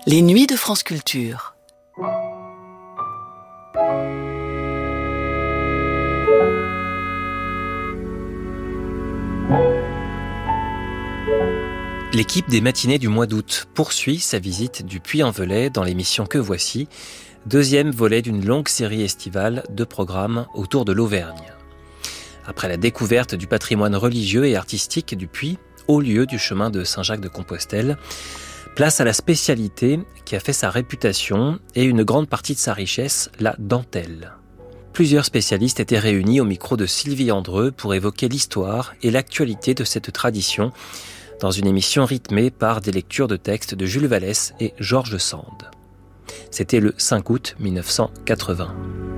Les nuits de France Culture. L'équipe des matinées du mois d'août poursuit sa visite du Puy-en-Velay dans l'émission Que Voici, deuxième volet d'une longue série estivale de programmes autour de l'Auvergne. Après la découverte du patrimoine religieux et artistique du Puy, haut lieu du chemin de Saint-Jacques-de-Compostelle, place à la spécialité qui a fait sa réputation et une grande partie de sa richesse, la dentelle. Plusieurs spécialistes étaient réunis au micro de Sylvie Andreu pour évoquer l'histoire et l'actualité de cette tradition dans une émission rythmée par des lectures de textes de Jules Vallès et Georges Sand. C'était le 5 août 1980.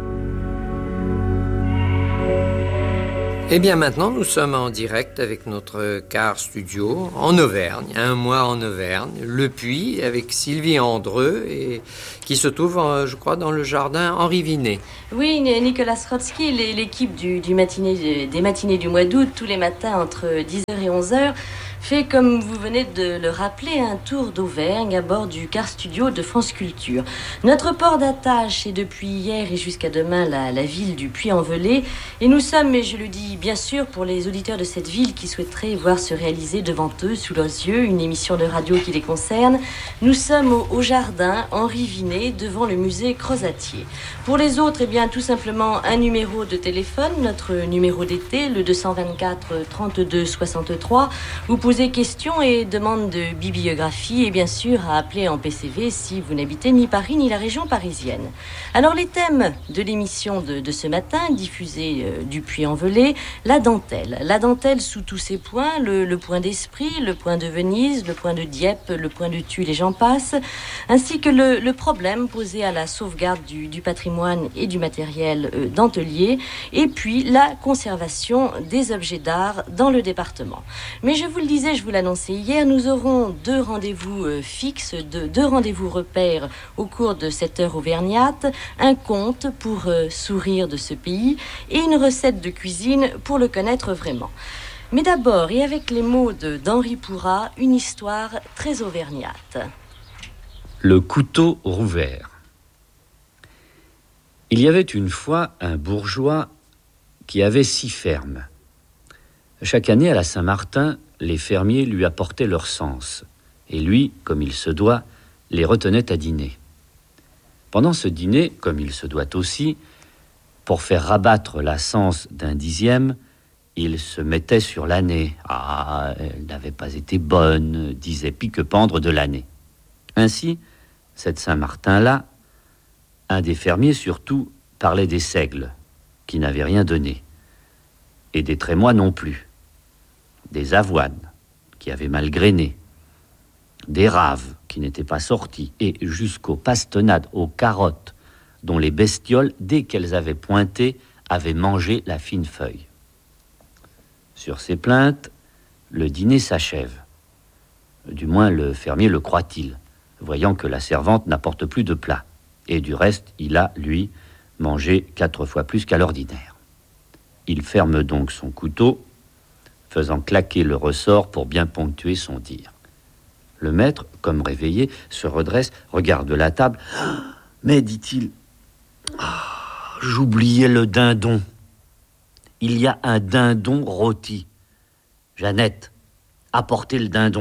Eh bien maintenant, nous sommes en direct avec notre car studio en Auvergne, un mois en Auvergne, le Puy, avec Sylvie Andreu, et qui se trouve, je crois, dans le jardin Henri Vinet. Oui, Nicolas Srotsky, l'équipe des matinées du mois d'août, tous les matins entre 10h et 11h, fait, comme vous venez de le rappeler, un tour d'Auvergne à bord du car studio de France Culture. Notre port d'attache est depuis hier et jusqu'à demain la ville du Puy-en-Velay. Et nous sommes, et je le dis bien sûr pour les auditeurs de cette ville qui souhaiteraient voir se réaliser devant eux, sous leurs yeux, une émission de radio qui les concerne, nous sommes au jardin Henri Vinet, devant le musée Crozatier. Pour les autres, eh bien, tout simplement un numéro de téléphone, notre numéro d'été, le 224 32 63. Vous posez questions et demandes de bibliographie et bien sûr à appeler en PCV si vous n'habitez ni Paris ni la région parisienne. Alors les thèmes de l'émission de ce matin, diffusée du Puy-en-Velay, la dentelle sous tous ses points, le point d'Esprit, le point de Venise, le point de Dieppe, le point de Tulle et j'en passe, ainsi que le problème posé à la sauvegarde du patrimoine et du matériel dentelier, et puis la conservation des objets d'art dans le département. Mais je vous le disais, je vous l'annonçais hier, nous aurons deux rendez-vous fixes, deux rendez-vous repères au cours de cette heure auvergnate, un conte pour sourire de ce pays et une recette de cuisine pour le connaître vraiment. Mais d'abord, et avec les mots d'Henri Pourrat, une histoire très auvergnate. Le couteau rouvert. Il y avait une fois un bourgeois qui avait 6 fermes. Chaque année, à la Saint-Martin, les fermiers lui apportaient leur cens, et lui, comme il se doit, les retenait à dîner. Pendant ce dîner, comme il se doit aussi, pour faire rabattre la cens d'un 10e, il se mettait sur l'année. « Ah, elle n'avait pas été bonne », disait Pique-Pendre de l'année. Ainsi, cette Saint-Martin-là, un des fermiers surtout parlait des seigles, qui n'avaient rien donné, et des trémois non plus, des avoines, qui avaient mal grainé, des raves, qui n'étaient pas sorties, et jusqu'aux pastonnades, aux carottes, dont les bestioles, dès qu'elles avaient pointé, avaient mangé la fine feuille. Sur ces plaintes, le dîner s'achève. Du moins, le fermier le croit-il, voyant que la servante n'apporte plus de plat. Et du reste, il a, lui, mangé 4 fois plus qu'à l'ordinaire. Il ferme donc son couteau, faisant claquer le ressort pour bien ponctuer son dire. Le maître, comme réveillé, se redresse, regarde la table. « Mais, dit-il, j'oubliais le dindon. Il y a un dindon rôti. Jeannette, apportez le dindon. »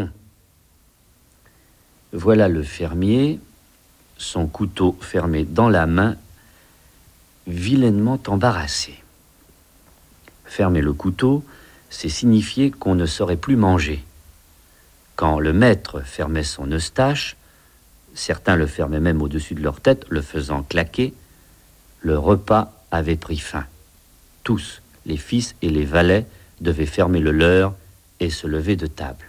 Voilà le fermier, son couteau fermé dans la main, vilainement embarrassé. Fermer le couteau, c'est signifier qu'on ne saurait plus manger. Quand le maître fermait son eustache, certains le fermaient même au-dessus de leur tête, le faisant claquer, le repas avait pris fin. Tous, les fils et les valets, devaient fermer le leur et se lever de table.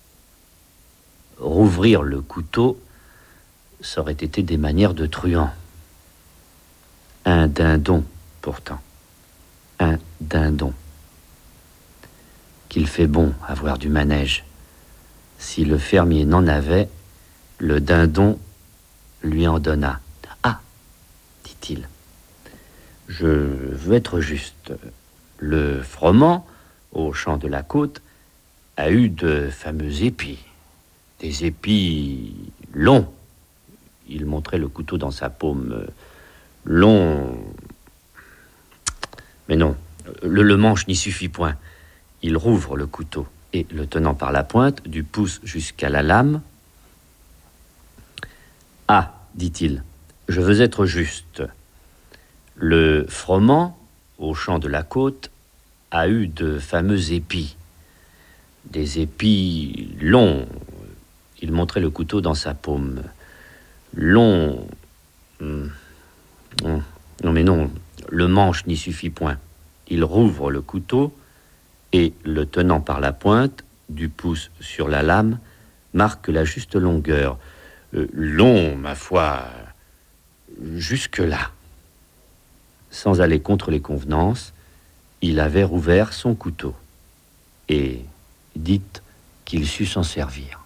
Rouvrir le couteau, ça aurait été des manières de truand. Un dindon, pourtant. Un dindon. Qu'il fait bon avoir du manège. Si le fermier n'en avait, le dindon lui en donna. « Ah, dit-il, je veux être juste. Le froment, au champ de la côte, a eu de fameux épis. Des épis longs, il montrait le couteau dans sa paume. Long... Mais non, le manche n'y suffit point. Il rouvre le couteau et, le tenant par la pointe, du pouce jusqu'à la lame. « Ah, dit-il, je veux être juste. Le froment, au champ de la côte, a eu de fameux épis. Des épis longs. » Il montrait le couteau dans sa paume. « Longs... Non, mais non, le manche n'y suffit point. Il rouvre le couteau et, le tenant par la pointe, du pouce sur la lame, marque la juste longueur. Long, ma foi, jusque-là. » Sans aller contre les convenances, il avait rouvert son couteau. Et dites qu'il sut s'en servir.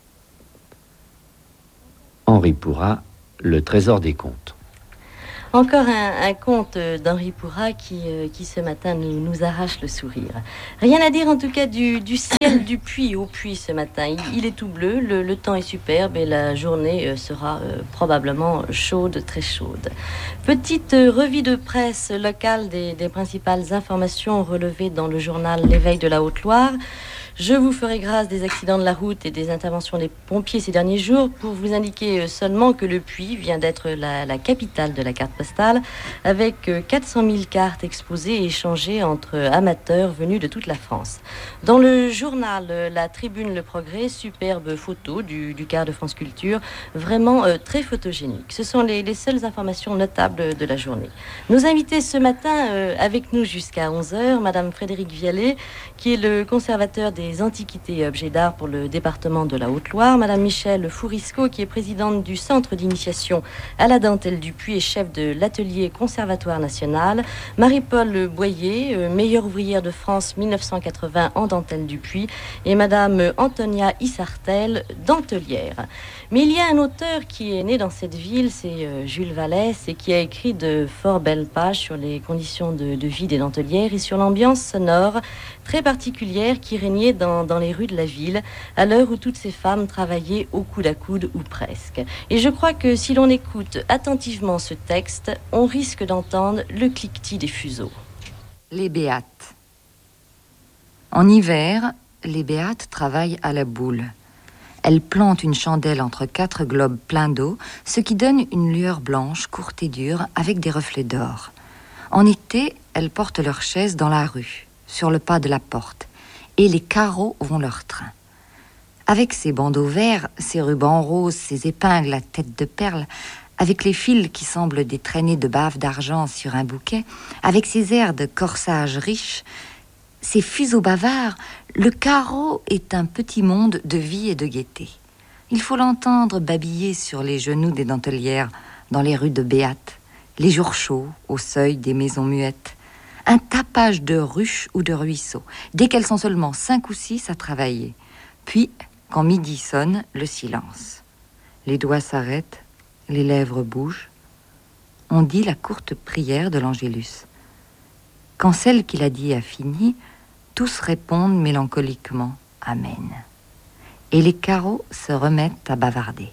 Henri Pourrat, Le Trésor des contes. Encore un conte d'Henri Pourrat qui ce matin nous arrache le sourire. Rien à dire en tout cas du ciel du puits au puits ce matin. Il est tout bleu, le temps est superbe et la journée sera probablement chaude, très chaude. Petite revue de presse locale des principales informations relevées dans le journal L'Éveil de la Haute-Loire. Je vous ferai grâce des accidents de la route et des interventions des pompiers ces derniers jours pour vous indiquer seulement que le Puy vient d'être la capitale de la carte postale avec 400 000 cartes exposées et échangées entre amateurs venus de toute la France. Dans le journal La Tribune Le Progrès, superbe photo du quart de France Culture, vraiment très photogénique. Ce sont les seules informations notables de la journée. Nos invités ce matin avec nous jusqu'à 11h, Madame Frédérique Vialet, qui est le conservateur des antiquités et objets d'art pour le département de la Haute-Loire, Madame Michèle Fourisco, qui est présidente du centre d'initiation à la dentelle du Puy et chef de l'atelier Conservatoire National, Marie-Paul Boyer, meilleure ouvrière de France 1980 en dentelle du Puy, et Madame Antonia Issartel, dentelière. Mais il y a un auteur qui est né dans cette ville, c'est Jules Vallès, et qui a écrit de fort belles pages sur les conditions de vie des dentelières et sur l'ambiance sonore très particulière qui régnait dans les rues de la ville, à l'heure où toutes ces femmes travaillaient au coude à coude ou presque. Et je crois que si l'on écoute attentivement ce texte, on risque d'entendre le cliquetis des fuseaux. Les béates. En hiver, les béates travaillent à la boule. Elles plantent une chandelle entre 4 globes pleins d'eau, ce qui donne une lueur blanche, courte et dure, avec des reflets d'or. En été, elles portent leurs chaises dans la rue, sur le pas de la porte, et les carreaux vont leur train. Avec ses bandeaux verts, ses rubans roses, ses épingles à tête de perle, avec les fils qui semblent des traînées de bave d'argent sur un bouquet, avec ses airs de corsage riche, ses fuseaux bavards, le carreau est un petit monde de vie et de gaieté. Il faut l'entendre babiller sur les genoux des dentelières, dans les rues de Béate, les jours chauds, au seuil des maisons muettes, un tapage de ruches ou de ruisseaux, dès qu'elles sont seulement 5 ou 6 à travailler. Puis, quand midi sonne, le silence. Les doigts s'arrêtent, les lèvres bougent. On dit la courte prière de l'Angélus. Quand celle qui l'a dit a fini, tous répondent mélancoliquement « Amen ». Et les carreaux se remettent à bavarder.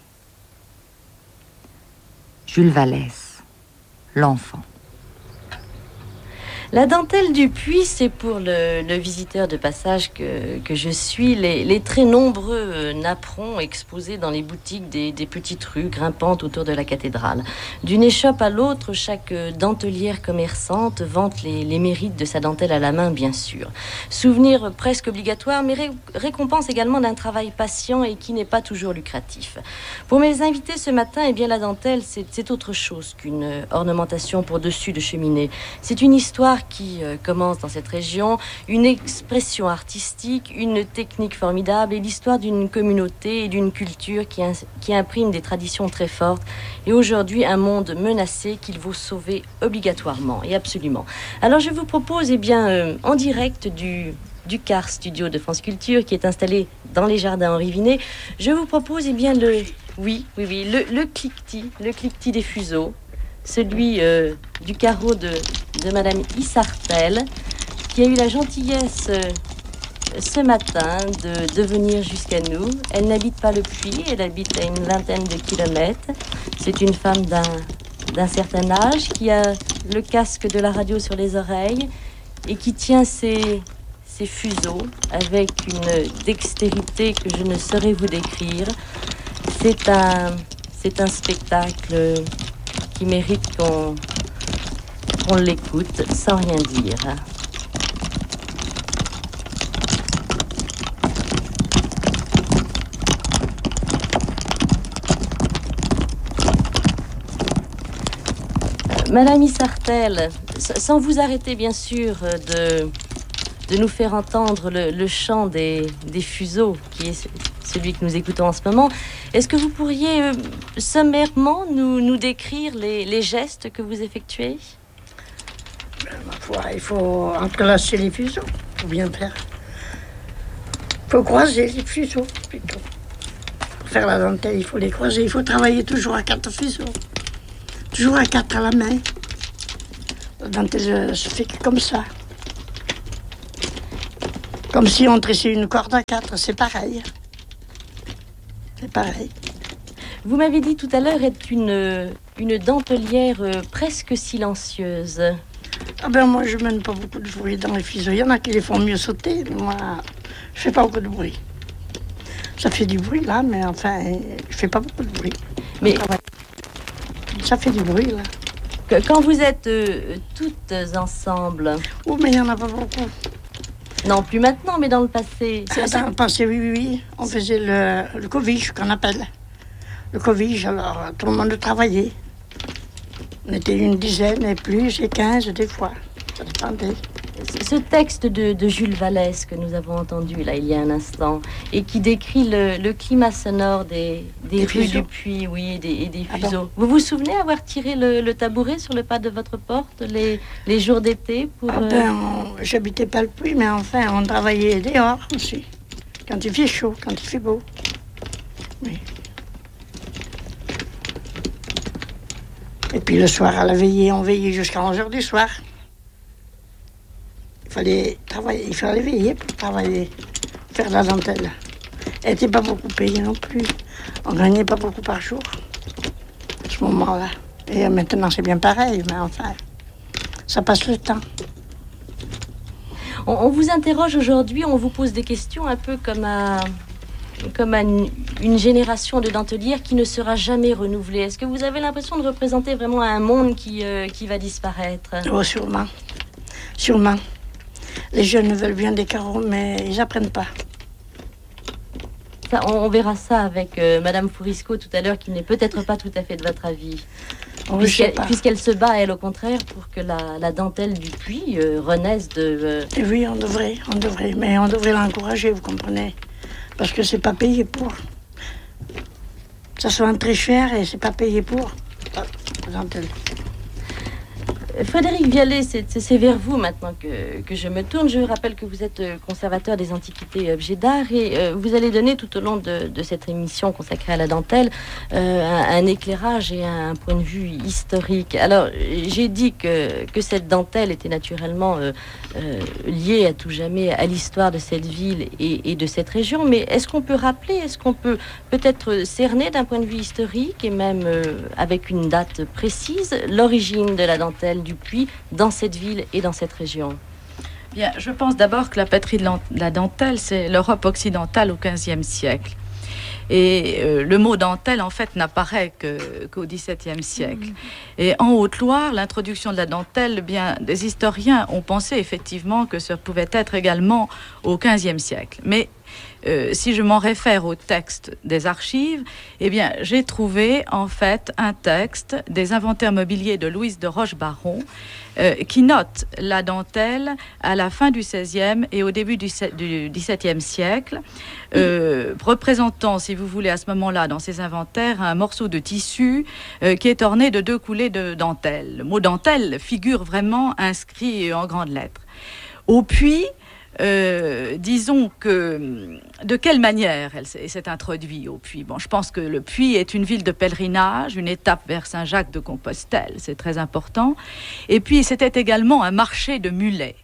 Jules Vallès, l'enfant. La dentelle du Puy, c'est pour le visiteur de passage que je suis, les très nombreux napperons exposés dans les boutiques des petites rues grimpantes autour de la cathédrale. D'une échoppe à l'autre, chaque dentelière commerçante vante les mérites de sa dentelle à la main, bien sûr. Souvenir presque obligatoire, mais récompense également d'un travail patient et qui n'est pas toujours lucratif. Pour mes invités ce matin, eh bien, la dentelle, c'est autre chose qu'une ornementation pour dessus de cheminée. C'est une histoire qui commence dans cette région, une expression artistique, une technique formidable et l'histoire d'une communauté et d'une culture qui imprime des traditions très fortes et aujourd'hui un monde menacé qu'il faut sauver obligatoirement et absolument. Alors je vous propose en direct du CAR Studio de France Culture qui est installé dans les jardins Henri Vinet, je vous propose le cliquetis des fuseaux, celui du carreau de Madame Issartel, qui a eu la gentillesse ce matin de venir jusqu'à nous. Elle n'habite pas le Puy, elle habite à une vingtaine de kilomètres. C'est une femme d'un certain âge qui a le casque de la radio sur les oreilles et qui tient ses fuseaux avec une dextérité que je ne saurais vous décrire. C'est un spectacle qui mérite qu'on l'écoute sans rien dire. Madame Issartel, sans vous arrêter bien sûr de nous faire entendre le chant des fuseaux, qui est celui que nous écoutons en ce moment, est-ce que vous pourriez sommairement nous décrire les gestes que vous effectuez ? Ma foi, il faut entrelacer les fuseaux, il faut bien faire. Il faut croiser les fuseaux, plutôt. Pour faire la dentelle, il faut les croiser, il faut travailler toujours à 4 fuseaux. Toujours à 4 à la main. La dentelle se fait comme ça. Comme si on tressait une corde à 4, c'est pareil. C'est pareil. Vous m'avez dit tout à l'heure être une dentelière presque silencieuse. Ah ben moi je mène pas beaucoup de bruit dans les fuseaux. Il y en a qui les font mieux sauter, mais moi je fais pas beaucoup de bruit. Ça fait du bruit là, mais enfin je fais pas beaucoup de bruit. Mais ça fait du bruit là. Quand vous êtes toutes ensemble. Oh mais il y en a pas beaucoup. Non, plus maintenant, mais dans le passé. Dans le passé, oui. On faisait le covige, qu'on appelle. Le covige, alors tout le monde travaillait. On était une dizaine et plus, et 15 des fois. Ça dépendait. Ce texte de Jules Vallès que nous avons entendu là il y a un instant et qui décrit le climat sonore des rues du Puy, oui, et des fuseaux. Bon. Vous vous souvenez avoir tiré le tabouret sur le pas de votre porte les jours d'été pour... J'habitais pas le Puy, mais enfin, on travaillait dehors aussi. Quand il fait chaud, quand il fait beau. Oui. Et puis le soir, à la veillée, on veillait jusqu'à 11h du soir. Il fallait veiller pour travailler, faire la dentelle. Elle n'était pas beaucoup payée non plus. On ne gagnait pas beaucoup par jour, à ce moment-là. Et maintenant, c'est bien pareil, mais enfin, ça passe le temps. On vous interroge aujourd'hui, on vous pose des questions un peu comme à une génération de dentelières qui ne sera jamais renouvelée. Est-ce que vous avez l'impression de représenter vraiment un monde qui va disparaître ? Oh, sûrement. Sûrement. Les jeunes veulent bien des carreaux, mais ils n'apprennent pas. Ça, on verra ça avec Madame Fourisco tout à l'heure, qui n'est peut-être pas tout à fait de votre avis. Puisqu'elle se bat, elle, au contraire, pour que la dentelle du Puy renaisse de... Oui, on devrait. Mais on devrait l'encourager, vous comprenez. Parce que c'est pas payé pour. Ça soit très cher et c'est pas payé pour. La dentelle. Frédéric Vialet, c'est vers vous maintenant que je me tourne. Je rappelle que vous êtes conservateur des antiquités objets d'art et vous allez donner tout au long de cette émission consacrée à la dentelle un éclairage et un point de vue historique. Alors, j'ai dit que cette dentelle était naturellement liée à tout jamais à l'histoire de cette ville et de cette région, mais est-ce qu'on peut rappeler, est-ce qu'on peut peut-être cerner d'un point de vue historique et même avec une date précise l'origine de la dentelle du Puy dans cette ville et dans cette région? Bien, je pense d'abord que la patrie de la dentelle, c'est l'Europe occidentale au XVe siècle. Et le mot dentelle, en fait, n'apparaît qu'au XVIIe siècle. Et en Haute-Loire, l'introduction de la dentelle, bien, des historiens ont pensé effectivement que ça pouvait être également au XVe siècle. Mais si je m'en réfère au texte des archives, eh bien, j'ai trouvé en fait un texte des inventaires mobiliers de Louise de Roche-Baron qui note la dentelle à la fin du XVIe et au début du XVIIe siècle, représentant, si vous voulez, à ce moment-là, dans ses inventaires, un morceau de tissu qui est orné de 2 coulées de dentelle. Le mot dentelle figure vraiment inscrit en grandes lettres. Au Puy, disons que de quelle manière elle s'est introduite au Puy. Bon, je pense que le Puy est une ville de pèlerinage, une étape vers Saint-Jacques de Compostelle, c'est très important. Et puis c'était également un marché de mulets.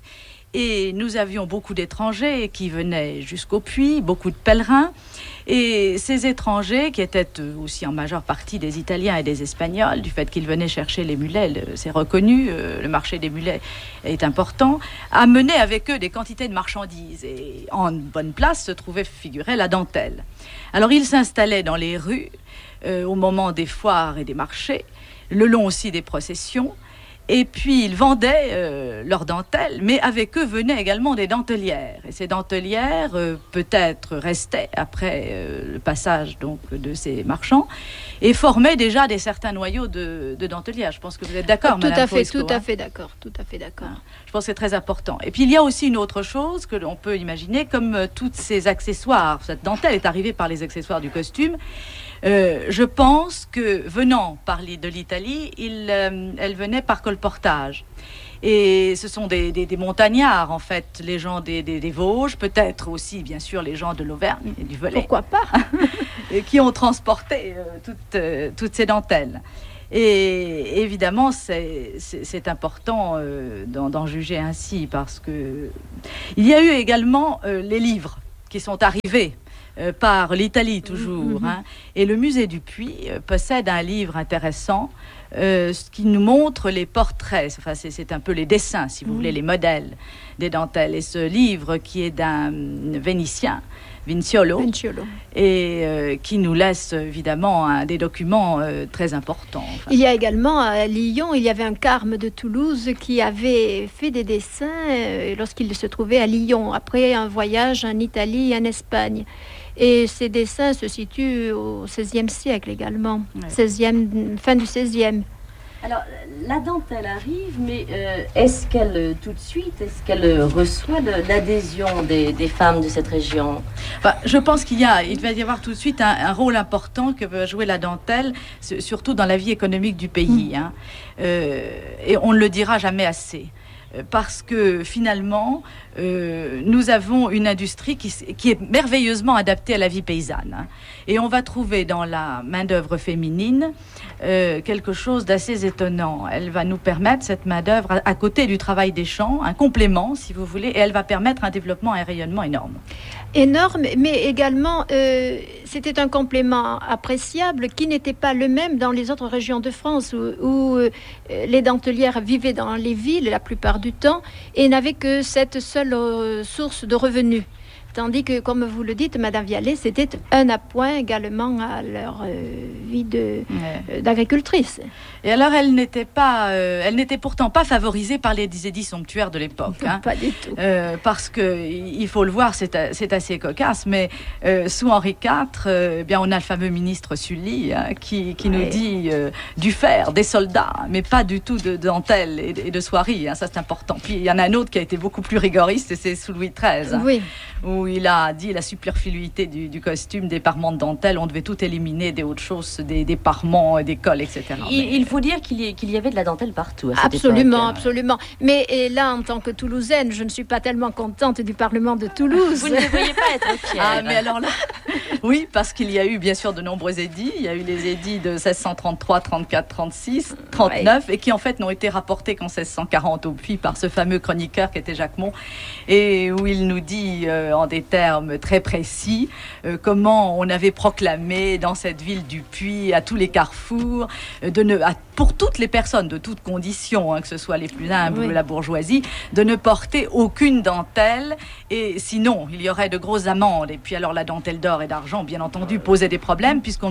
Et nous avions beaucoup d'étrangers qui venaient jusqu'au puits, beaucoup de pèlerins. Et ces étrangers, qui étaient aussi en majeure partie des Italiens et des Espagnols, du fait qu'ils venaient chercher les mulets, c'est reconnu, le marché des mulets est important, amenaient avec eux des quantités de marchandises. Et en bonne place se trouvait figurée la dentelle. Alors ils s'installaient dans les rues, au moment des foires et des marchés, le long aussi des processions. Et puis, ils vendaient leurs dentelles, mais avec eux venaient également des dentelières. Et ces dentelières, peut-être, restaient après le passage donc, de ces marchands et formaient déjà certains noyaux de dentelières. Je pense que vous êtes d'accord, Madame Faurisco, tout à fait d'accord. Je pense que c'est très important. Et puis, il y a aussi une autre chose que l'on peut imaginer, comme tous ces accessoires. Cette dentelle est arrivée par les accessoires du costume. Je pense que venant de l'Italie, elle venait par colportage. Et ce sont des montagnards, en fait, les gens des Vosges, peut-être aussi, bien sûr, les gens de l'Auvergne et du Velay. Pourquoi pas et qui ont transporté toutes ces dentelles. Et évidemment, c'est important d'en juger ainsi, parce que il y a eu également les livres qui sont arrivés par l'Italie toujours. Hein. Et le musée du Puy possède un livre intéressant qui nous montre les portraits, enfin c'est un peu les dessins, si vous voulez, les modèles des dentelles. Et ce livre qui est d'un Vénitien, Vinciolo. Et qui nous laisse évidemment des documents très importants. Enfin. Il y a également à Lyon, il y avait un carme de Toulouse qui avait fait des dessins lorsqu'il se trouvait à Lyon, après un voyage en Italie et en Espagne. Et ces dessins se situent au XVIe siècle également, fin du XVIe. Alors, la dentelle arrive, mais est-ce qu'elle, tout de suite, reçoit l'adhésion des femmes de cette région ? Enfin, je pense il va y avoir tout de suite un rôle important que va jouer la dentelle, surtout dans la vie économique du pays. Hein. Et on ne le dira jamais assez. Parce que finalement, nous avons une industrie qui est merveilleusement adaptée à la vie paysanne. Hein. Et on va trouver dans la main-d'œuvre féminine quelque chose d'assez étonnant. Elle va nous permettre, cette main-d'œuvre, à côté du travail des champs, un complément, si vous voulez, et elle va permettre un développement et un rayonnement énorme. Énorme, mais également, c'était un complément appréciable qui n'était pas le même dans les autres régions de France où les dentelières vivaient dans les villes la plupart du temps et n'avaient que cette seule source de revenus. Tandis que, comme vous le dites, Madame Vialet, c'était un appoint également à leur vie d'agricultrice. Et alors, elle n'était pourtant pas favorisée par les édits somptuaires de l'époque. Hein. Pas du tout. Parce que, il faut le voir, c'est assez cocasse, mais sous Henri IV, bien, on a le fameux ministre Sully hein, qui nous dit du fer, des soldats, mais pas du tout de dentelle et de soierie. Hein, ça, c'est important. Puis, il y en a un autre qui a été beaucoup plus rigoriste, et c'est sous Louis XIII. Hein. Oui. Où il a dit la superfluité du costume, des parements de dentelle, on devait tout éliminer, des autres choses, des parements, des cols, etc. Il faut dire qu'il y avait de la dentelle partout à cette absolument, époque. Absolument. Mais là, en tant que Toulousaine, je ne suis pas tellement contente du Parlement de Toulouse. Vous ne devriez pas être fière. Ah, mais alors là, oui, parce qu'il y a eu bien sûr de nombreux édits. Il y a eu les édits de 1633, 34, 36, 39, et qui en fait n'ont été rapportés qu'en 1640 au Puy par ce fameux chroniqueur qui était Jacquemont, et où il nous dit en des termes très précis comment on avait proclamé dans cette ville du Puy, à tous les carrefours, pour toutes les personnes de toutes conditions, hein, que ce soit les plus humbles ou la bourgeoisie, de ne porter aucune dentelle, et sinon il y aurait de grosses amendes. Et puis alors la dentelle d'or et d'argent, bien entendu, posait des problèmes puisqu'on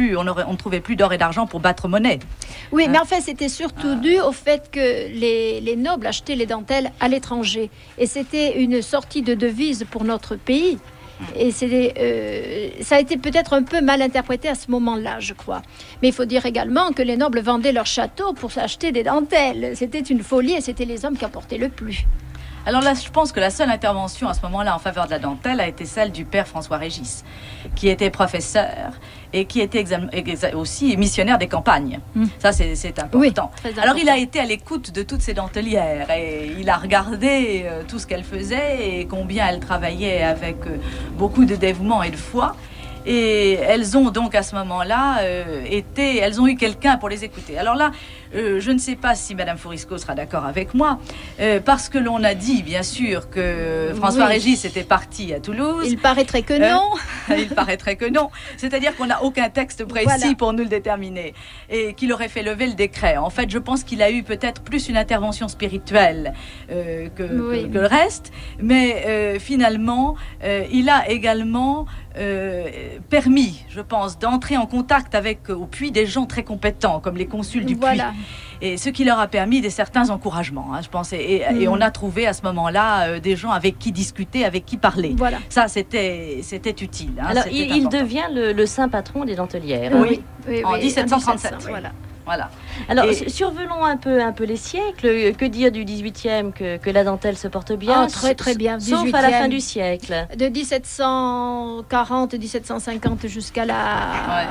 ne trouvait plus d'or et d'argent pour battre monnaie. Oui, mais en fait c'était surtout dû au fait que les nobles achetaient les dentelles à l'étranger, et c'était une sortie de devise pour notre pays. Et ça a été peut-être un peu mal interprété à ce moment-là, je crois. Mais il faut dire également que les nobles vendaient leurs châteaux pour s'acheter des dentelles. C'était une folie et c'était les hommes qui en portaient le plus. Alors là, je pense que la seule intervention à ce moment-là en faveur de la dentelle a été celle du père François Régis, qui était professeur et qui était aussi missionnaire des campagnes. Ça, c'est important. Oui, très important. Alors, il a été à l'écoute de toutes ces dentelières et il a regardé tout ce qu'elles faisaient et combien elles travaillaient avec beaucoup de dévouement et de foi. Et elles ont donc à ce moment-là elles ont eu quelqu'un pour les écouter. Alors là, je ne sais pas si Madame Fourisco sera d'accord avec moi, parce que l'on a dit, bien sûr, que François Régis était parti à Toulouse. Il paraîtrait que non. Il paraîtrait que non. C'est-à-dire qu'on n'a aucun texte précis pour nous le déterminer. Et qu'il aurait fait lever le décret. En fait, je pense qu'il a eu peut-être plus une intervention spirituelle que le reste. Mais finalement, il a également permis, je pense, d'entrer en contact avec au Puy des gens très compétents, comme les consuls du Puy. Et ce qui leur a permis certains encouragements, je pense. Et on a trouvé à ce moment-là des gens avec qui discuter, avec qui parler. Voilà. Ça, c'était utile. Alors, il devient le saint patron des dentelières. Oui, en 1737. Voilà. Alors, survolons un peu les siècles. Que dire du 18e, que la dentelle se porte bien? Très très bien. Sauf 18e, à la fin du siècle. De 1740-1750 jusqu'à la...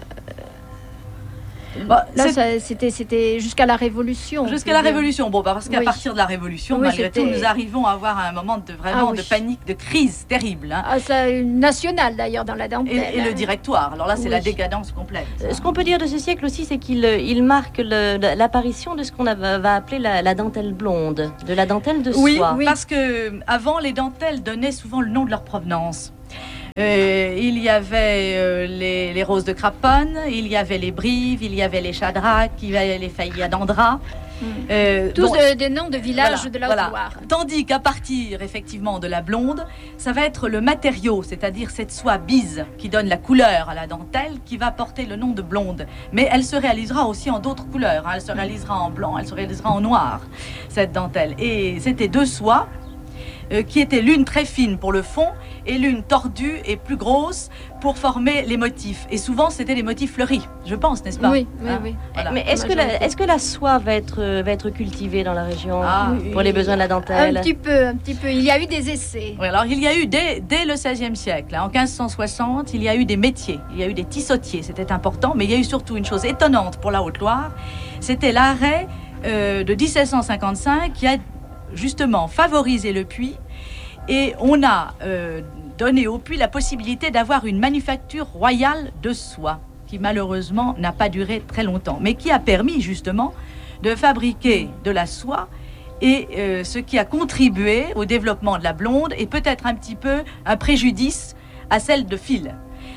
Là, c'était jusqu'à la Révolution. Jusqu'à la Révolution. Bon, parce qu'à partir de la Révolution, malgré tout, nous arrivons à avoir un moment de panique, de crise terrible. C'est national d'ailleurs dans la dentelle. Et le directoire. Alors là, c'est la décadence complète. Ce qu'on peut dire de ce siècle aussi, c'est qu'il marque l'apparition de ce qu'on va appeler la dentelle blonde, de la dentelle de soie. Oui, parce que avant, les dentelles donnaient souvent le nom de leur provenance. Il y avait les roses de Craponne, il y avait les Brives, il y avait les Chadrac, il y avait les Faillia d'Andra. Tous des noms de villages de la Haute-Loire. Tandis qu'à partir effectivement de la blonde, ça va être le matériau, c'est-à-dire cette soie bise qui donne la couleur à la dentelle, qui va porter le nom de blonde. Mais elle se réalisera aussi en d'autres couleurs. Elle se réalisera en blanc, elle se réalisera en noir, cette dentelle. Et c'était deux soies qui étaient l'une très fine pour le fond et l'une tordue et plus grosse pour former les motifs. Et souvent, c'était des motifs fleuris, je pense, n'est-ce pas? Oui. Voilà. Mais est-ce que la soie va être cultivée dans la région pour les besoins de la dentelle? Un petit peu. Il y a eu des essais. Oui, alors, il y a eu, dès le XVIe siècle, en 1560, il y a eu des métiers, il y a eu des tissotiers, c'était important, mais il y a eu surtout une chose étonnante pour la Haute-Loire, c'était l'arrêt de 1755 qui a justement favorisé le Puy, et on a donné au Puy la possibilité d'avoir une manufacture royale de soie qui malheureusement n'a pas duré très longtemps, mais qui a permis justement de fabriquer de la soie, et ce qui a contribué au développement de la blonde et peut-être un petit peu un préjudice à celle de fil.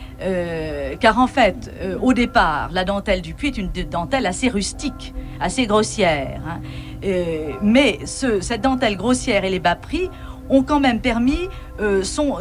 Car en fait, au départ, la dentelle du Puy est une dentelle assez rustique, assez grossière. Mais cette dentelle grossière et les bas prix ont quand même permis son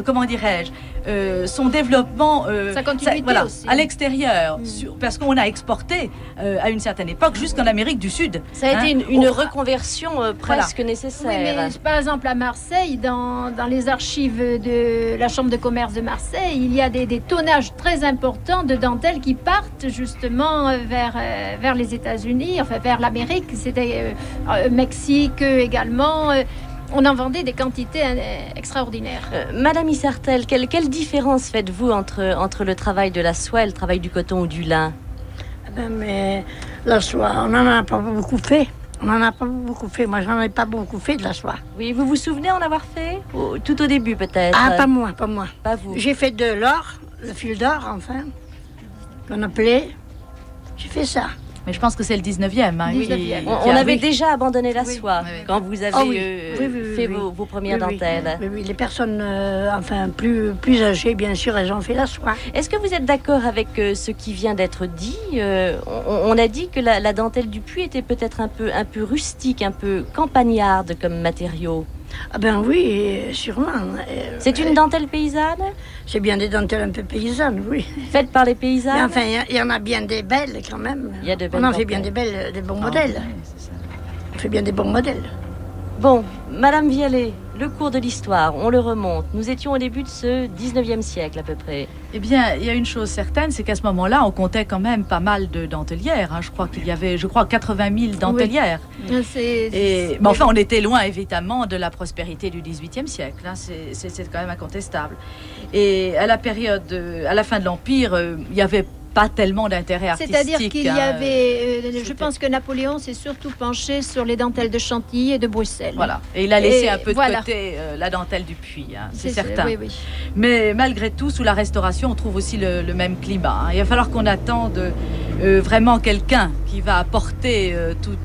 développement sa continuité aussi. À l'extérieur, parce qu'on a exporté à une certaine époque jusqu'en Amérique du Sud. Ça a été une reconversion presque nécessaire. Oui, mais par exemple à Marseille, dans les archives de la Chambre de commerce de Marseille, il y a des tonnages très importants de dentelles qui partent justement vers les États-Unis, enfin vers l'Amérique, c'était Mexique également. On en vendait des quantités extraordinaires. Madame Issartel, quelle différence faites-vous entre le travail de la soie et le travail du coton ou du lin? Mais la soie, on n'en a pas beaucoup fait. Moi, j'en ai pas beaucoup fait de la soie. Oui, vous vous souvenez en avoir fait? Tout au début, peut-être? Ah, pas moi. Pas vous? J'ai fait de l'or, le fil d'or, enfin, qu'on appelait. J'ai fait ça. Mais je pense que c'est le 19e. On avait déjà abandonné la soie quand vous avez fait vos premières dentelles. Oui, les personnes plus âgées, bien sûr, elles ont fait la soie. Est-ce que vous êtes d'accord avec ce qui vient d'être dit? On a dit que la dentelle du Puy était peut-être un peu rustique, un peu campagnarde comme matériau. Ah ben oui, sûrement. C'est une dentelle paysanne? C'est bien des dentelles un peu paysannes, oui. Faites par les paysannes? Mais enfin, il y en a bien des belles quand même. Il y a de belles On en fait bien des bons modèles. Oui, c'est ça. On fait bien des bons modèles. Bon, Madame Vialet, le cours de l'histoire, on le remonte. Nous étions au début de ce 19e siècle à peu près. Eh bien, il y a une chose certaine, c'est qu'à ce moment-là, on comptait quand même pas mal de dentelières. Je crois qu'il y avait, 80 000 dentelières. Oui. Mais enfin, on était loin, évidemment, de la prospérité du XVIIIe siècle. C'est quand même incontestable. Et à la fin de l'Empire, il y avait pas tellement d'intérêt artistique. C'est-à-dire qu'il y avait, je pense que Napoléon s'est surtout penché sur les dentelles de Chantilly et de Bruxelles. Voilà, et il a laissé un peu de côté la dentelle du Puy, c'est certain. Oui. Mais malgré tout, sous la Restauration, on trouve aussi le même climat. Il va falloir qu'on attende vraiment quelqu'un qui va apporter tout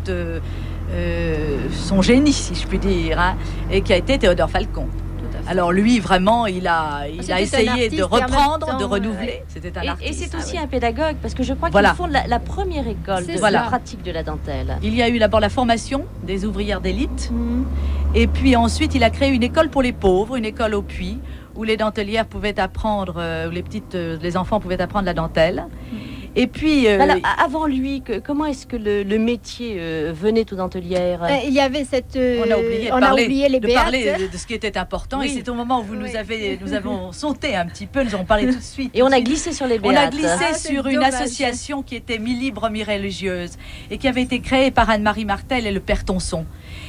son génie, si je puis dire, et qui a été Théodore Falcon. Alors lui, vraiment, il a essayé de reprendre, de renouveler. C'était un artiste. Et c'est aussi un pédagogue, parce que je crois qu'il fonde la première école de la pratique de la dentelle. Il y a eu d'abord la formation des ouvrières d'élite, et puis ensuite il a créé une école pour les pauvres, une école au Puy, où les dentelières pouvaient apprendre, où les enfants pouvaient apprendre la dentelle. Et puis, alors, avant lui, comment est-ce que le métier venait aux dentelières? Il y avait cette. On a oublié les béates. parler de ce qui était important. Et c'est au moment où nous avons sauté un petit peu, nous avons parlé tout de suite. Et on a glissé sur les béates. On a glissé sur une association qui était mi-libre, mi-religieuse et qui avait été créée par Anne-Marie Martel et le père Tonson.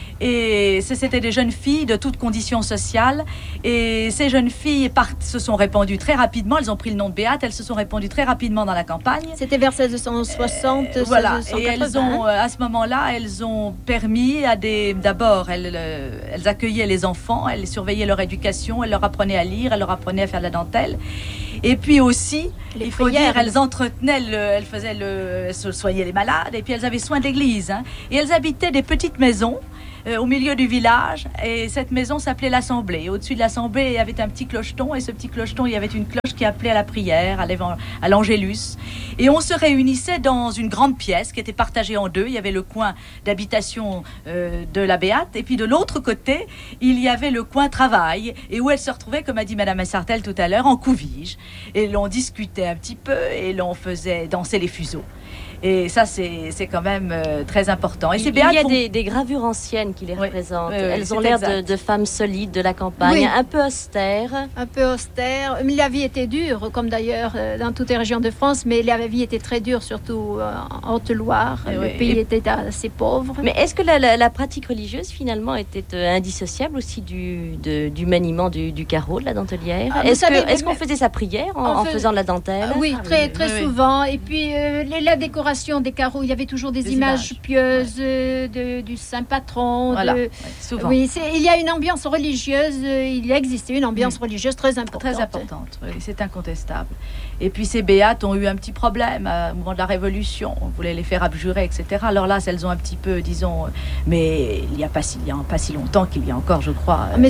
Et c'était des jeunes filles de toutes conditions sociales. Et ces jeunes filles se sont répandues très rapidement. Elles ont pris le nom de Béate. Elles se sont répandues très rapidement dans la campagne. C'était vers 1660, voilà. 1680. Et elles ont, à ce moment-là, elles ont permis à d'abord, elles accueillaient les enfants, elles surveillaient leur éducation, elles leur apprenaient à lire, elles leur apprenaient à faire de la dentelle. Et puis aussi, il faut dire, elles entretenaient, elles soignaient les malades. Et puis elles avaient soin de l'église. Et elles habitaient des petites maisons au milieu du village, et cette maison s'appelait l'Assemblée. Au-dessus de l'Assemblée, il y avait un petit clocheton, et ce petit clocheton, il y avait une cloche qui appelait à la prière, à l'Angélus. Et on se réunissait dans une grande pièce qui était partagée en deux. Il y avait le coin d'habitation de la Béate, et puis de l'autre côté, il y avait le coin travail, et où elle se retrouvait, comme a dit Madame Sartel tout à l'heure, en couvige. Et l'on discutait un petit peu, et l'on faisait danser les fuseaux. Et ça, c'est quand même très important. Et il y a des gravures anciennes qui les représentent. Elles ont l'air de femmes solides de la campagne, un peu austères. Un peu austères. Mais la vie était dure, comme d'ailleurs dans toutes les régions de France, mais la vie était très dure, surtout en Haute-Loire. Le pays était assez pauvre. Mais est-ce que la pratique religieuse, finalement, était indissociable aussi du maniement du carreau, de la dentelière? Est-ce qu'on faisait sa prière en faisant de la dentelle? Oui, très souvent. Et puis, la décoration des carreaux, il y avait toujours des images pieuses du saint patron. Voilà, souvent. Oui, il y a une ambiance religieuse, il existait une ambiance religieuse très importante. Très importante, oui, c'est incontestable. Et puis ces béates ont eu un petit problème au moment de la Révolution. On voulait les faire abjurer, etc. Alors là, elles ont un petit peu, disons, mais il n'y a pas si longtemps qu'il y a encore, je crois. Mais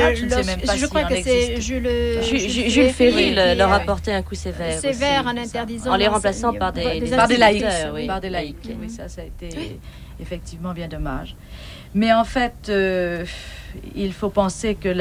je crois que c'est Jules Ferry leur a porté un coup sévère. Sévère en interdisant. En les remplaçant par des laïcs. Par des laïcs. Oui, ça a été effectivement bien dommage. Mais en fait, il faut penser que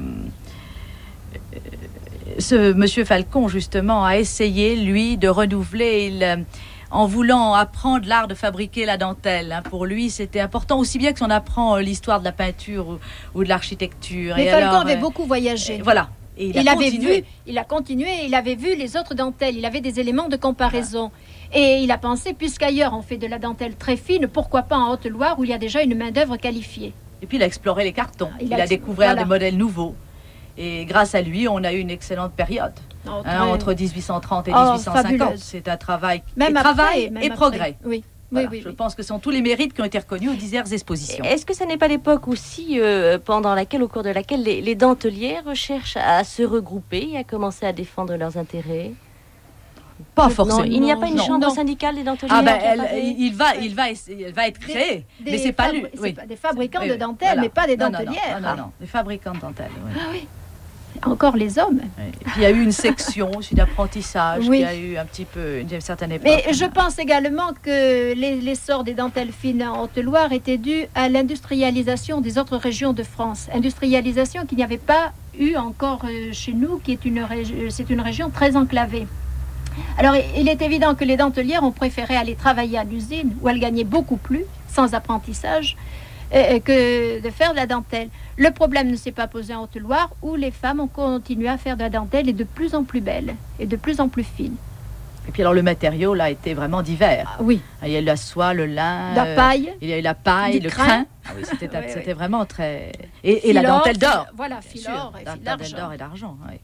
ce monsieur Falcon, justement, a essayé, lui, de renouveler, en voulant apprendre l'art de fabriquer la dentelle. Pour lui, c'était important, aussi bien que si on apprend l'histoire de la peinture ou de l'architecture. Mais Falcon avait beaucoup voyagé. Voilà. Et il a continué, il avait vu les autres dentelles, il avait des éléments de comparaison. Et il a pensé, puisqu'ailleurs on fait de la dentelle très fine, pourquoi pas en Haute-Loire où il y a déjà une main-d'œuvre qualifiée. Et puis il a exploré les cartons, il a découvert des modèles nouveaux. Et grâce à lui, on a eu une excellente période. Entre 1830 et 1850. Fabuleuse. C'est un travail, et progrès. Oui. Voilà, oui. Je pense que ce sont tous les mérites qui ont été reconnus aux diverses expositions. Est-ce que ça n'est pas l'époque aussi au cours de laquelle les dentelières cherchent à se regrouper et à commencer à défendre leurs intérêts? Pas forcément. Non, il n'y a pas une chambre syndicale des dentelières? Il va être créé, mais c'est pas lui. C'est pas des fabricants de dentelles, mais pas des dentelières. Non, des fabricants de dentelles. Oui. Ah oui. Encore les hommes. Il y a eu une section aussi d'apprentissage qui a eu un petit peu une certaine époque. Mais je pense également que l'essor des dentelles fines en Haute-Loire était dû à l'industrialisation des autres régions de France. Industrialisation qu'il n'y avait pas eu encore chez nous, c'est une région très enclavée. Alors, il est évident que les dentelières ont préféré aller travailler à l'usine, où elles gagnaient beaucoup plus, sans apprentissage, que de faire de la dentelle. Le problème ne s'est pas posé en Haute-Loire, où les femmes ont continué à faire de la dentelle, et de plus en plus belle, et de plus en plus fine. Et puis alors le matériau là était vraiment divers. Oui. Il y a eu la soie, le lin, la paille. Il y a eu la paille, le crin. Ah oui, c'était vraiment très. Et la dentelle d'or. Voilà, fil d'or et d'argent. Oui.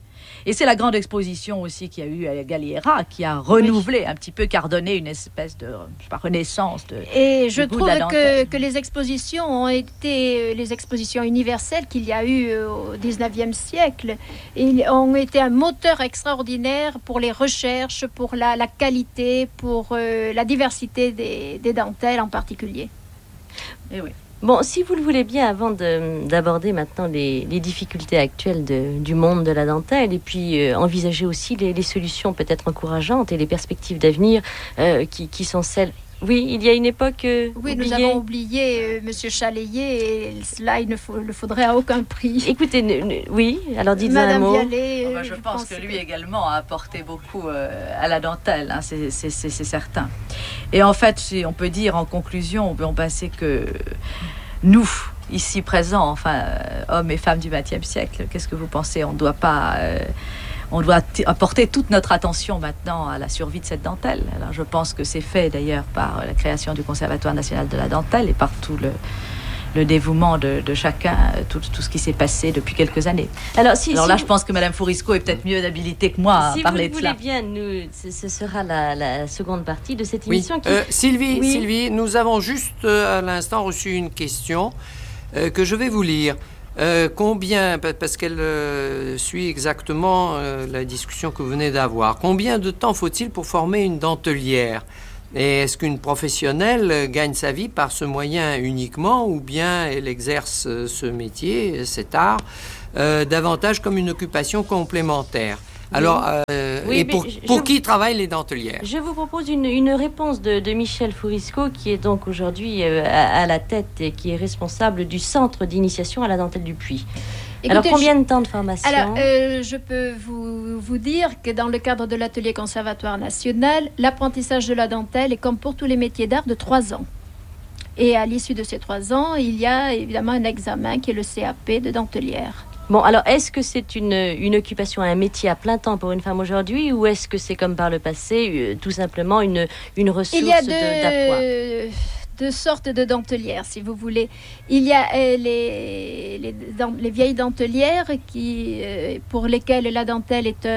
Et c'est la grande exposition aussi qu'il y a eu à Galliera qui a renouvelé un petit peu, qui a redonné une espèce de renaissance de. Et je du goût trouve de la dentelle. que les expositions ont été les expositions universelles qu'il y a eu au XIXe siècle. Ils ont été un moteur extraordinaire pour les recherches, pour la qualité, pour la diversité des dentelles en particulier. Et oui. Bon, si vous le voulez bien, avant d'aborder maintenant les difficultés actuelles du monde de la dentelle, et puis envisager aussi les solutions peut-être encourageantes et les perspectives d'avenir qui sont celles... Oui, il y a une époque Oui, oubliée. nous avons oublié Monsieur Chalayer, et cela, il ne le faudrait à aucun prix. Écoutez, oui, alors dites-en un Madame mot. Vialet, Je pense que lui également a apporté beaucoup à la dentelle, hein, c'est certain. Et en fait, on peut dire en conclusion, c'est que nous, ici présents, enfin, hommes et femmes du XXe siècle, qu'est-ce que vous pensez? On doit apporter toute notre attention maintenant à la survie de cette dentelle. Alors, je pense que c'est fait d'ailleurs par la création du Conservatoire national de la dentelle et par tout le dévouement de chacun, tout ce qui s'est passé depuis quelques années. Alors là, je pense que Madame Fourisco est peut-être mieux habilitée que moi à parler de cela. Si vous le voulez bien, ce sera la seconde partie de cette émission. Oui. Sylvie, nous avons juste à l'instant reçu une question que je vais vous lire. Combien, parce qu'elle suit exactement la discussion que vous venez d'avoir, combien de temps faut-il pour former une dentelière? Et est-ce qu'une professionnelle gagne sa vie par ce moyen uniquement, ou bien elle exerce ce métier, cet art, davantage comme une occupation complémentaire? Alors, pour qui travaillent les dentelières? Je vous propose une réponse de Michel Fourisco, qui est donc aujourd'hui à la tête et qui est responsable du centre d'initiation à la dentelle du Puy. Écoutez, alors, combien de temps de formation? Alors, je peux vous dire que dans le cadre de l'atelier Conservatoire national, l'apprentissage de la dentelle est, comme pour tous les métiers d'art, de 3 ans. Et à l'issue de ces 3 ans, il y a évidemment un examen qui est le CAP de dentelière. Bon, alors, est-ce que c'est une occupation, un métier à plein temps pour une femme aujourd'hui, ou est-ce que c'est comme par le passé, tout simplement une ressource d'appoint? Deux sortes de dentelières, si vous voulez. Il y a les vieilles dentelières pour lesquelles la dentelle est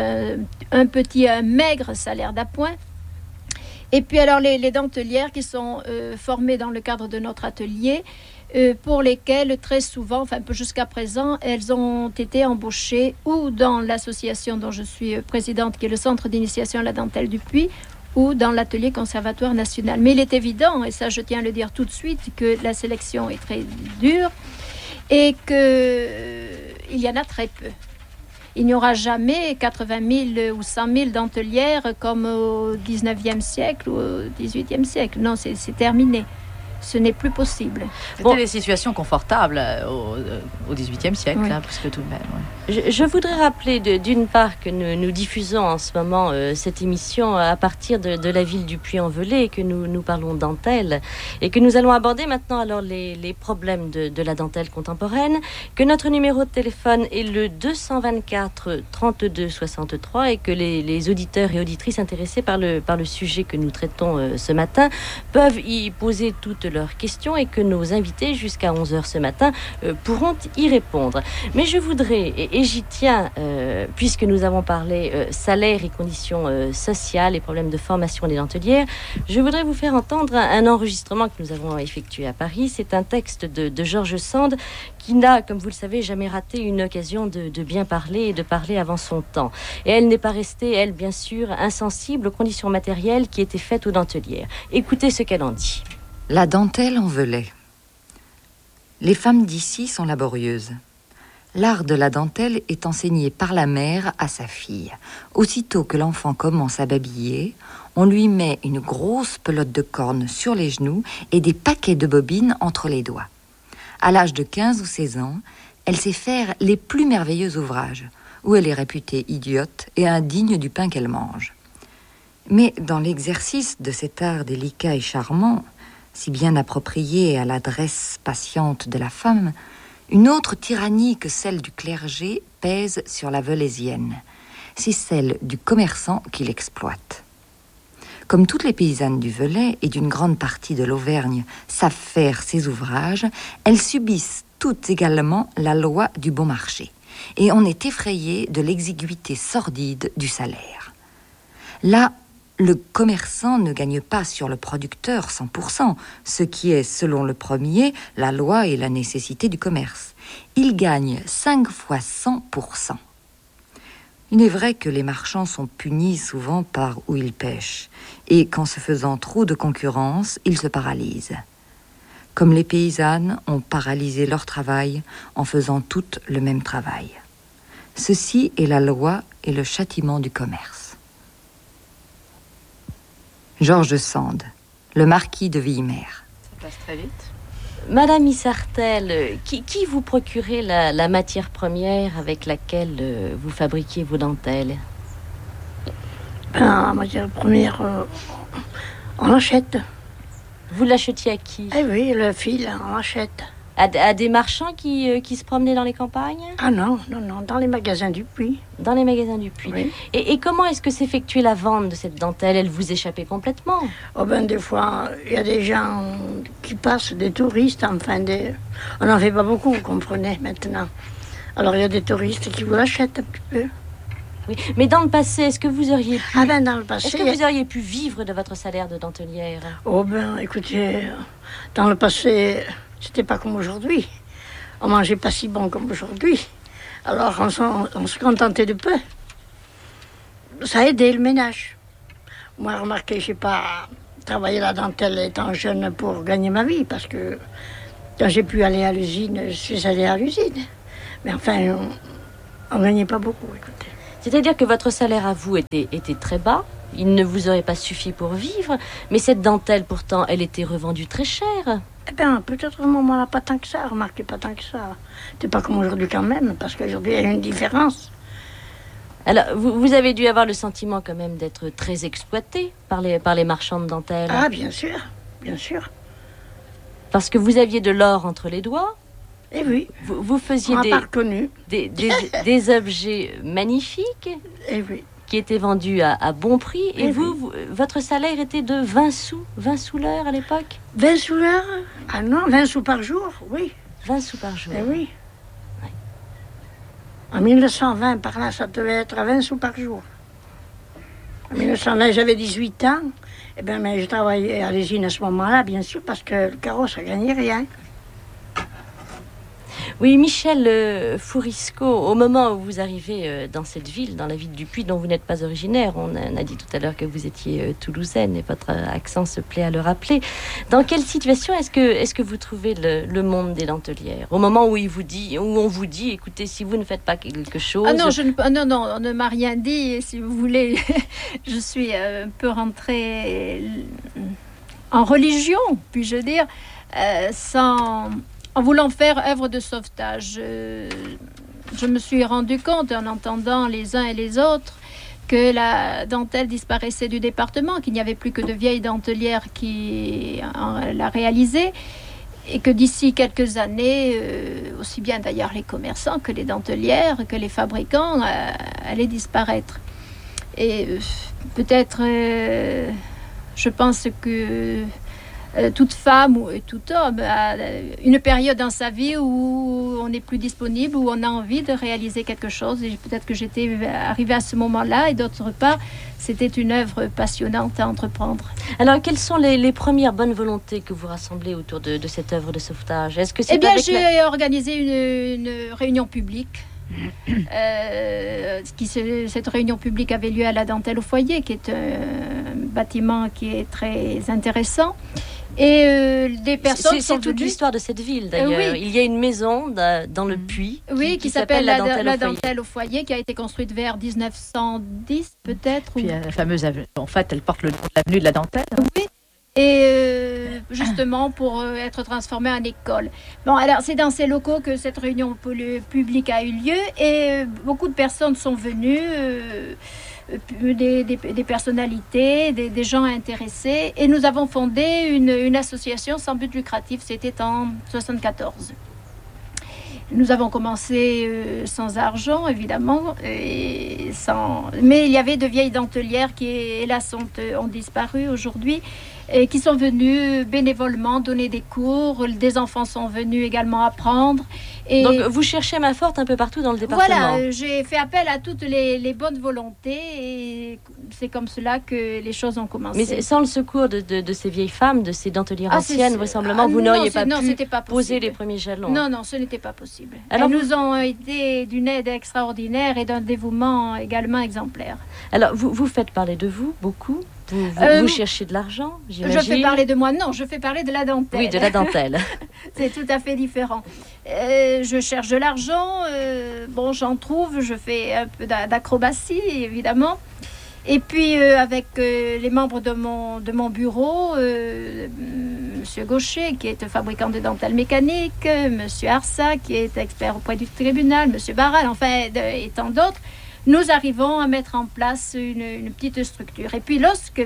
un maigre salaire d'appoint. Et puis alors les dentelières qui sont formées dans le cadre de notre atelier, pour lesquelles très souvent, enfin jusqu'à présent, elles ont été embauchées ou dans l'association dont je suis présidente, qui est le Centre d'initiation à la dentelle du Puy, ou dans l'atelier Conservatoire national. Mais il est évident, et ça je tiens à le dire tout de suite, que la sélection est très dure et qu'il y en a très peu. Il n'y aura jamais 80 000 ou 100 000 dentelières comme au 19e siècle ou au 18e siècle. Non, c'est terminé. Ce n'est plus possible. C'était des situations confortables au XVIIIe siècle, oui. Puisque tout de même. Oui. Je voudrais rappeler d'une part que nous diffusons en ce moment cette émission à partir de la ville du Puy-en-Velay, que nous parlons dentelle, et que nous allons aborder maintenant alors les problèmes de la dentelle contemporaine, que notre numéro de téléphone est le 224 32 63 et que les auditeurs et auditrices intéressés par le sujet que nous traitons ce matin peuvent y poser toutes leurs questions et que nos invités jusqu'à 11h ce matin pourront y répondre. Mais je voudrais, et j'y tiens, puisque nous avons parlé salaire et conditions sociales et problèmes de formation des dentelières, je voudrais vous faire entendre un enregistrement que nous avons effectué à Paris. C'est un texte de Georges Sand qui n'a, comme vous le savez, jamais raté une occasion de bien parler et de parler avant son temps. Et elle n'est pas restée, elle, bien sûr, insensible aux conditions matérielles qui étaient faites aux dentelières. Écoutez ce qu'elle en dit. La dentelle en Velay. Les femmes d'ici sont laborieuses. L'art de la dentelle est enseigné par la mère à sa fille. Aussitôt que l'enfant commence à babiller, on lui met une grosse pelote de corne sur les genoux et des paquets de bobines entre les doigts. À l'âge de 15 ou 16 ans, elle sait faire les plus merveilleux ouvrages, où elle est réputée idiote et indigne du pain qu'elle mange. Mais dans l'exercice de cet art délicat et charmant, si bien appropriée à l'adresse patiente de la femme, une autre tyrannie que celle du clergé pèse sur la Velaysienne. C'est celle du commerçant qui l'exploite. Comme toutes les paysannes du Velay et d'une grande partie de l'Auvergne savent faire ces ouvrages, elles subissent toutes également la loi du bon marché. et on est effrayé de l'exiguïté sordide du salaire. Là, le commerçant ne gagne pas sur le producteur 100%, ce qui est, selon le premier, la loi et la nécessité du commerce. Il gagne 5 fois 100%. Il est vrai que les marchands sont punis souvent par où ils pêchent, et qu'en se faisant trop de concurrence, ils se paralysent. Comme les paysannes ont paralysé leur travail en faisant toutes le même travail. Ceci est la loi et le châtiment du commerce. Georges Sand, le marquis de Villemer. Ça passe très vite. Madame Issartel, qui vous procurait la matière première avec laquelle vous fabriquiez vos dentelles? La matière première, on l'achète. Vous l'achetiez à qui? Eh oui, le fil, on l'achète. À des marchands qui se promenaient dans les campagnes? Ah non, dans les magasins du Puy. Dans les magasins du Puy. Oui. Et comment est-ce que s'effectuait la vente de cette dentelle? Elle vous échappait complètement? Oh ben, des fois, il y a des gens qui passent, des touristes, on n'en fait pas beaucoup, vous comprenez, maintenant. Alors, il y a des touristes qui vous l'achètent un petit peu. Oui. Mais dans le passé, est-ce que vous auriez pu... Ah ben, dans le passé... Est-ce que vous auriez pu vivre de votre salaire de dentelière? Oh ben, écoutez, dans le passé... C'était pas comme aujourd'hui. On mangeait pas si bon comme aujourd'hui. Alors on se contentait de peu. Ça a aidé le ménage. Moi, remarquez, j'ai pas travaillé la dentelle étant jeune pour gagner ma vie, parce que quand j'ai pu aller à l'usine, je suis allée à l'usine. Mais enfin, on gagnait pas beaucoup, écoutez. C'est-à-dire que votre salaire à vous était très bas. Il ne vous aurait pas suffi pour vivre. Mais cette dentelle, pourtant, elle était revendue très cher. Eh bien, peut-être au moment-là, pas tant que ça, remarquez, pas tant que ça. C'est pas comme aujourd'hui quand même, parce qu'aujourd'hui, il y a une différence. Alors, vous avez dû avoir le sentiment quand même d'être très exploité par les marchands de dentelles. Ah, bien sûr, bien sûr. Parce que vous aviez de l'or entre les doigts. Eh oui. Vous faisiez des objets magnifiques. Eh oui. Qui étaient vendus à bon prix. Et vous, votre salaire était de 20 sous l'heure à l'époque? 20 sous l'heure? Ah non, 20 sous par jour, oui. 20 sous par jour. Eh oui. Ouais. En 1920, par là, ça devait être à 20 sous par jour. En 1920, j'avais 18 ans. Eh bien, mais je travaillais à l'usine à ce moment-là, bien sûr, parce que le carreau, ça gagnait rien. Oui, Michel Fourisco, au moment où vous arrivez dans cette ville, dans la ville du Puy, dont vous n'êtes pas originaire, on a dit tout à l'heure que vous étiez toulousaine et votre accent se plaît à le rappeler. Dans quelle situation est-ce que vous trouvez le monde des dentelières? Au moment où on vous dit, écoutez, si vous ne faites pas quelque chose... Ah non, non, on ne m'a rien dit, si vous voulez. Je suis un peu rentrée en religion, puis-je dire, en voulant faire œuvre de sauvetage. Je me suis rendu compte, en entendant les uns et les autres, que la dentelle disparaissait du département, qu'il n'y avait plus que de vieilles dentelières qui la réalisaient, et que d'ici quelques années, aussi bien d'ailleurs les commerçants que les dentelières, que les fabricants, allaient disparaître. Et peut-être, je pense que toute femme ou tout homme a une période dans sa vie où on n'est plus disponible, où on a envie de réaliser quelque chose. Et peut-être que j'étais arrivée à ce moment-là. Et d'autre part, c'était une œuvre passionnante à entreprendre. Alors, quelles sont les premières bonnes volontés que vous rassemblez autour de cette œuvre de sauvetage? Est-ce que c'est j'ai organisé une réunion publique. Cette réunion publique avait lieu à la Dentelle au Foyer, qui est un bâtiment qui est très intéressant. Et des personnes c'est toute l'histoire de cette ville d'ailleurs. Oui. Il y a une maison dans le Puy qui s'appelle la Dentelle au Foyer, qui a été construite vers 1910 peut-être. Puis la fameuse avenue, en fait, elle porte le nom de l'avenue de la Dentelle. Oui. Et justement pour être transformée en école. Bon, alors c'est dans ces locaux que cette réunion publique a eu lieu et beaucoup de personnes sont venues. Des personnalités, des gens intéressés, et nous avons fondé une association sans but lucratif. C'était en 1974. Nous avons commencé sans argent, évidemment, mais il y avait de vieilles dentelières qui, hélas, ont disparu aujourd'hui, et qui sont venues bénévolement donner des cours. Des enfants sont venus également apprendre. Et donc, vous cherchez main forte un peu partout dans le département. Voilà, j'ai fait appel à toutes les bonnes volontés et c'est comme cela que les choses ont commencé. Mais sans le secours de ces vieilles femmes, de ces dentelières anciennes, vraisemblablement, vous n'auriez pas pu poser les premiers jalons. Non, ce n'était pas possible. Alors, elles nous ont été d'une aide extraordinaire et d'un dévouement également exemplaire. Alors, vous faites parler de vous beaucoup. Vous cherchez de l'argent, j'imagine. Je fais parler de moi, non, je fais parler de la dentelle. Oui, de la dentelle. C'est tout à fait différent. Je cherche de l'argent, j'en trouve, je fais un peu d'acrobatie, évidemment. Et puis, avec les membres de mon bureau, Monsieur Gaucher, qui est fabricant de dentelles mécaniques, Monsieur Arsa, qui est expert auprès du tribunal, Monsieur Barral, et tant d'autres, nous arrivons à mettre en place une petite structure. Et puis, lorsque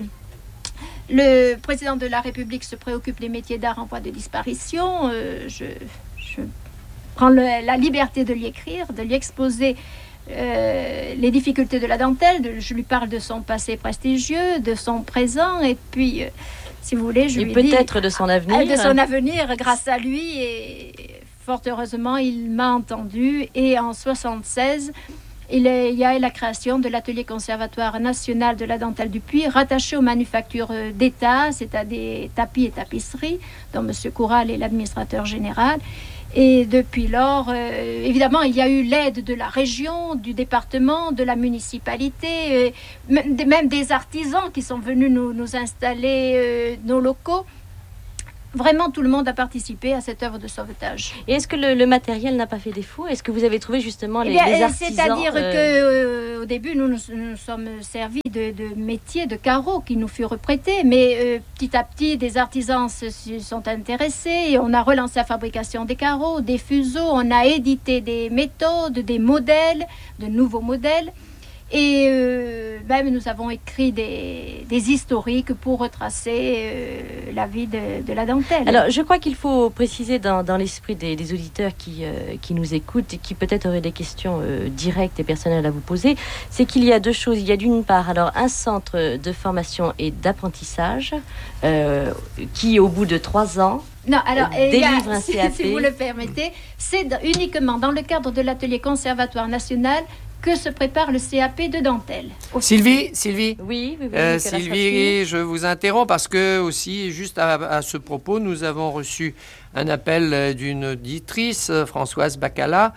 le président de la République se préoccupe des métiers d'art en voie de disparition, je prends la liberté de lui écrire, de lui exposer les difficultés de la dentelle. Je lui parle de son passé prestigieux, de son présent, et puis, si vous voulez, je lui dis... Et peut-être de son avenir. De son avenir, grâce à lui, et fort heureusement, il m'a entendu. Et en 1976... il y a la création de l'atelier conservatoire national de la dentelle du Puy, rattaché aux manufactures d'État, c'est-à-dire tapis et tapisseries, dont M. Coural est l'administrateur général. Et depuis lors, évidemment, il y a eu l'aide de la région, du département, de la municipalité, même des artisans qui sont venus nous installer nos locaux. Vraiment, tout le monde a participé à cette œuvre de sauvetage. Et est-ce que le matériel n'a pas fait défaut? Est-ce que vous avez trouvé justement les artisans? C'est-à-dire qu'au début, nous sommes servis de métiers, de carreaux qui nous furent prêtés. Mais petit à petit, des artisans se sont intéressés. Et on a relancé la fabrication des carreaux, des fuseaux. On a édité des méthodes, des modèles, de nouveaux modèles. Et même nous avons écrit des historiques pour retracer la vie de la dentelle. Alors, je crois qu'il faut préciser dans l'esprit des auditeurs qui nous écoutent et qui peut-être auraient des questions directes et personnelles à vous poser, c'est qu'il y a deux choses. Il y a d'une part un centre de formation et d'apprentissage qui, au bout de 3 ans, délivre un CAP. Si vous le permettez, c'est uniquement dans le cadre de l'atelier conservatoire national que se prépare le CAP de dentelle. Sylvie, oui, Sylvie, je vous interromps parce que aussi, juste à ce propos, nous avons reçu un appel d'une auditrice, Françoise Bacala,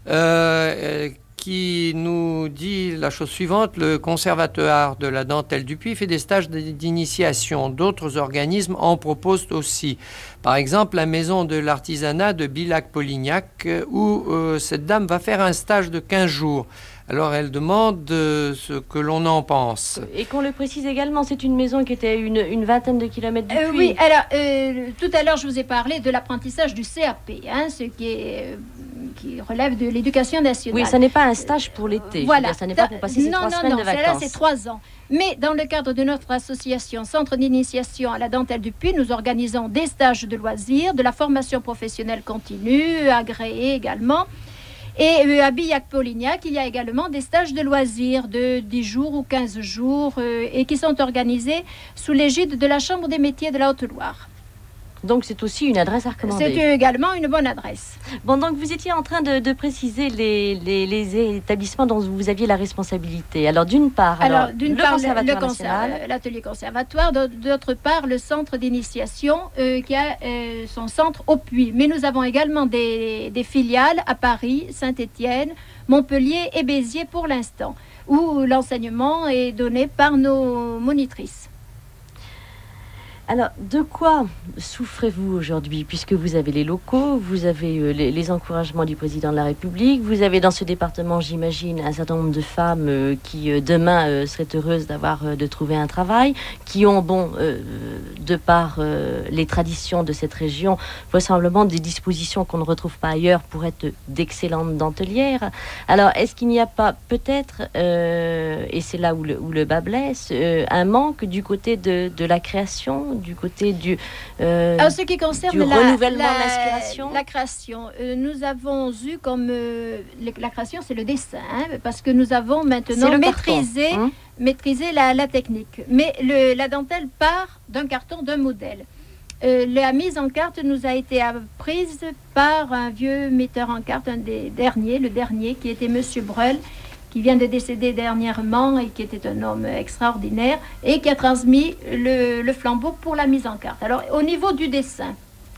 qui nous dit la chose suivante: le conservatoire de la dentelle du Puy fait des stages d'initiation. D'autres organismes en proposent aussi. Par exemple, la maison de l'artisanat de Bilac-Polignac, où cette dame va faire un stage de 15 jours. Alors, elle demande ce que l'on en pense. Et qu'on le précise également, c'est une maison qui était une vingtaine de kilomètres du Puy. Oui, alors, tout à l'heure, je vous ai parlé de l'apprentissage du CAP, ce qui relève de l'éducation nationale. Oui, ça n'est pas un stage pour l'été. Voilà. Ça n'est pas pour passer ces 3 semaines de vacances. Là, c'est 3 ans. Mais dans le cadre de notre association Centre d'initiation à la dentelle du Puy, nous organisons des stages de loisirs, de la formation professionnelle continue, agréée également. Et à Billac-Polignac, il y a également des stages de loisirs de 10 jours ou 15 jours et qui sont organisés sous l'égide de la Chambre des métiers de la Haute-Loire. Donc c'est aussi une adresse à recommander. C'est également une bonne adresse. Bon, donc vous étiez en train de préciser les établissements dont vous aviez la responsabilité. Alors d'une part, l'atelier conservatoire, d'autre part le centre d'initiation qui a son centre au Puy. Mais nous avons également des filiales à Paris, Saint-Étienne, Montpellier et Béziers pour l'instant, où l'enseignement est donné par nos monitrices. Alors, de quoi souffrez-vous aujourd'hui, puisque vous avez les locaux, vous avez les encouragements du président de la République, vous avez dans ce département, j'imagine, un certain nombre de femmes qui, demain, seraient heureuses de trouver un travail, qui ont, de par les traditions de cette région, vraisemblablement des dispositions qu'on ne retrouve pas ailleurs pour être d'excellentes dentelières. Alors, est-ce qu'il n'y a pas peut-être, et c'est là où le bas blesse, un manque du côté de la création, du côté du en ce qui concerne renouvellement de l'inspiration? La création, nous avons eu comme la création, c'est le dessin, parce que nous avons maintenant maîtrisé la technique. Mais la dentelle part d'un carton, d'un modèle. La mise en carte nous a été apprise par un vieux metteur en carte, le dernier, qui était Monsieur Breul, qui vient de décéder dernièrement et qui était un homme extraordinaire et qui a transmis le flambeau pour la mise en carte. Alors, au niveau du dessin,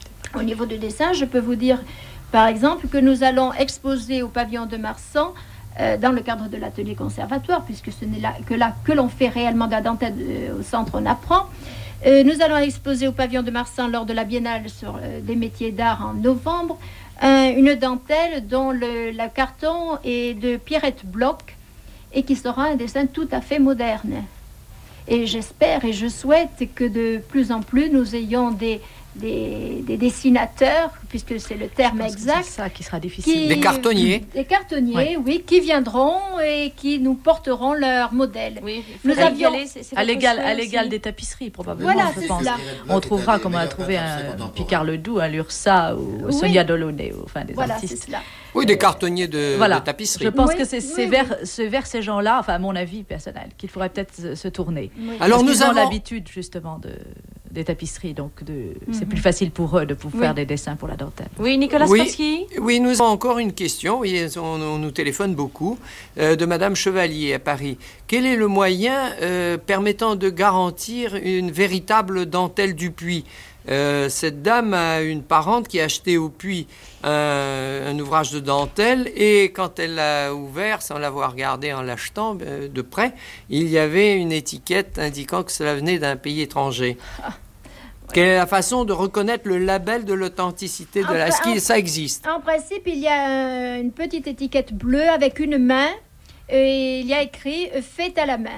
je peux vous dire, par exemple, que nous allons exposer au pavillon de Marsan, dans le cadre de l'atelier conservatoire, puisque ce n'est là que l'on fait réellement de la dentelle au centre, on apprend. Nous allons exposer au pavillon de Marsan lors de la biennale sur des métiers d'art en novembre, une dentelle dont le carton est de Pierrette Bloch et qui sera un dessin tout à fait moderne. Et j'espère et je souhaite que de plus en plus nous ayons des dessinateurs, puisque c'est le terme exact. C'est ça qui sera difficile. Des cartonniers. Des cartonniers, oui, qui viendront et qui nous porteront leur modèle. Oui, nous avions à l'égal des tapisseries, probablement. Voilà, je c'est pense. cela. On trouvera, comme on a trouvé un Picard Ledoux, un Lursa ou Sonia Delaunay, enfin des artistes. C'est cela. Oui, des cartonniers de tapisserie. Je pense que c'est vers ces gens-là, enfin à mon avis personnel, qu'il faudrait peut-être se tourner. Oui. Alors nous avons l'habitude justement des tapisseries, donc c'est plus facile pour eux de pouvoir faire des dessins pour la dentelle. Oui, Nicolas Strotsky. Oui, nous avons encore une question. Oui, on nous téléphone beaucoup de Madame Chevalier à Paris. Quel est le moyen permettant de garantir une véritable dentelle du Puy? Cette dame a une parente qui a acheté au Puy un ouvrage de dentelle et quand elle l'a ouvert, sans l'avoir regardé en l'achetant de près, il y avait une étiquette indiquant que cela venait d'un pays étranger. Quelle est la façon de reconnaître le label de l'authenticité de la ski? Ça existe. En principe, il y a une petite étiquette bleue avec une main et il y a écrit « fait à la main ».